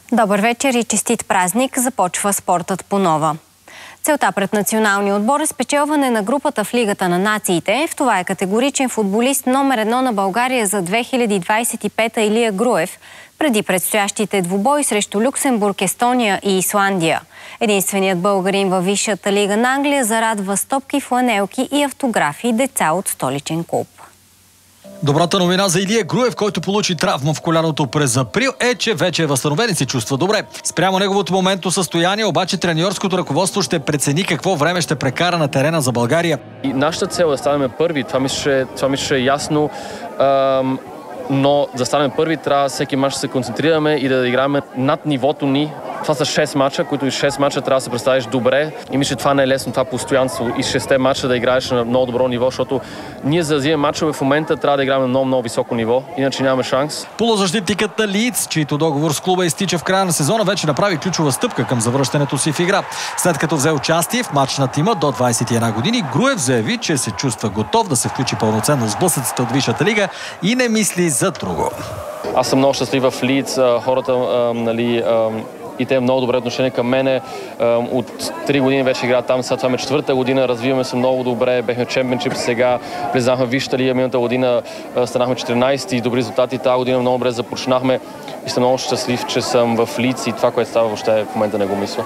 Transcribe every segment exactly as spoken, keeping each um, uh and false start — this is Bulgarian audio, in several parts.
Добър вечер и честит празник. Започва спортът по нова. Целта пред националния отбор е спечелване на групата в Лигата на нациите. В това е категоричен футболист номер едно на България за две хиляди двадесет и пета Илия Груев, преди предстоящите двубои срещу Люксембург, Естония и Исландия. Единственият българин във Висшата лига на Англия зарадва с топки, фланелки и автографи деца от столичен клуб. Добрата новина за Илия Груев, който получи травма в коляното през април, е, че вече е възстановен и се чувства добре. Спрямо неговото моментно състояние, обаче треньорското ръководство ще прецени какво време ще прекара на терена за България. И нашата цел е да станем първи, това мисля, това мисля ясно, ам, но за да станем първи трябва всеки мач да се концентрираме и да играем над нивото ни. Това са шест мача, които и шест мача трябва да се представиш добре. И мисля, че това не е лесно, това постоянство и шесте мача да играеш на много добро ниво, защото ние за да вземем мачове в момента трябва да играем на много, много високо ниво, иначе нямаме шанс. Полузащитникът на Лийдс, чийто договор с клуба изтича в края на сезона, вече направи ключова стъпка към завръщането си в игра. След като взе участие в мач на тима до двадесет и една години, Груев заяви, че се чувства готов да се включи пълноценно в сблъсъците от Висшата лига и не мисли за друго. Аз съм много щастлив в Лийдс, хората, нали, и те много добре отношение към мене. От три години вече играят там, сега това е четвърта година, развиваме се много добре, бехме чемпионшип, сега влезнахме в Висшата лига, миналата година станахме четиринадесети, добри резултати, тази година много добре започнахме и съм много щастлив, че съм в Лийдс и това, което става въобще в момента не го мисля.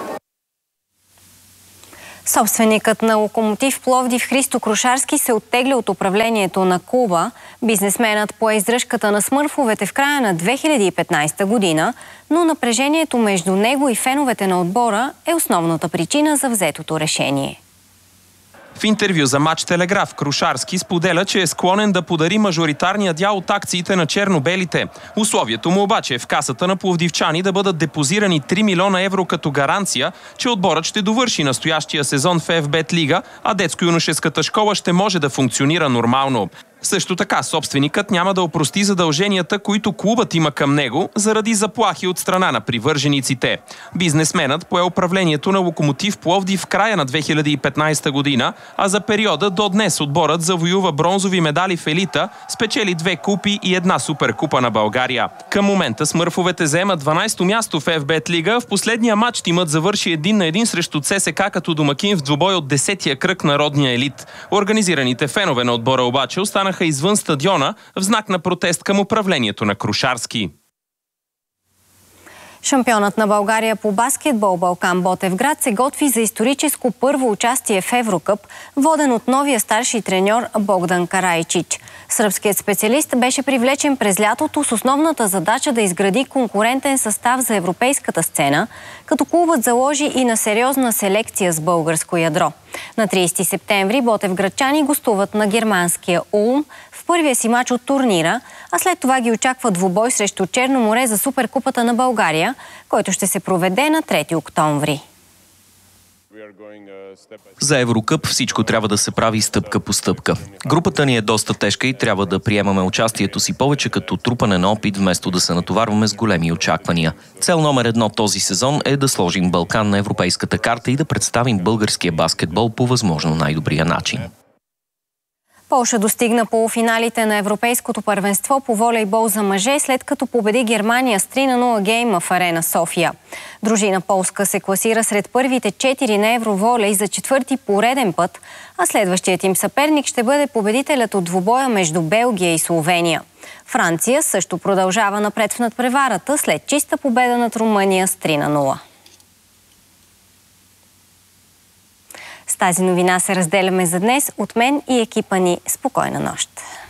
Собственикът на Локомотив Пловдив Христо Крушарски се оттегля от управлението на клуба. Бизнесменът пое издръжката на смърфовете в края на две хиляди и петнадесета година, но напрежението между него и феновете на отбора е основната причина за взетото решение. В интервю за Матч Телеграф Крушарски споделя, че е склонен да подари мажоритарния дял от акциите на черно-белите. Условието му обаче е в касата на пловдивчани да бъдат депозирани три милиона евро като гаранция, че отборът ще довърши настоящия сезон в Еф Бет Лига, а детско-юношеската школа ще може да функционира нормално. Също така, собственикът няма да опрости задълженията, които клубът има към него, заради заплахи от страна на привържениците. Бизнесменът пое управлението на Локомотив Пловдив в края на две хиляди и петнадесета година, а за периода до днес отборът завоюва бронзови медали в елита, спечели две купи и една суперкупа на България. Към момента смърфовете заемат дванадесето място в Еф Бет Лига. В последния матч тимът завърши един на един срещу Це Ес Ка като домакин в двубой от десетия кръг на родния елит. Организираните фенове на отбора обаче останаха извън стадиона в знак на протест към управлението на Крушарски. Шампионът на България по баскетбол Балкан Ботевград се готви за историческо първо участие в Еврокъп, воден от новия старши треньор Богдан Карайчич. Сръбският специалист беше привлечен през лятото с основната задача да изгради конкурентен състав за европейската сцена, като клубът заложи и на сериозна селекция с българско ядро. На тридесети септември ботевградчани гостуват на германския Улм в първия си мач от турнира, а след това ги очаква двубой срещу Черно море за Суперкупата на България, който ще се проведе на трети октомври. За Еврокъп всичко трябва да се прави стъпка по стъпка. Групата ни е доста тежка и трябва да приемаме участието си повече като трупане на опит, вместо да се натоварваме с големи очаквания. Цел номер едно този сезон е да сложим Балкан на европейската карта и да представим българския баскетбол по възможно най-добрия начин. Полша достигна полуфиналите на Европейското първенство по волейбол за мъже, след като победи Германия с три на нула гейма в Арена София. Дружина полска се класира сред първите четири на Евроволей за четвърти пореден път, а следващият им съперник ще бъде победителят от двубоя между Белгия и Словения. Франция също продължава напред в надпреварата след чиста победа над Румъния с три на нула. С тази новина се разделяме за днес. От мен и екипа ни спокойна нощ!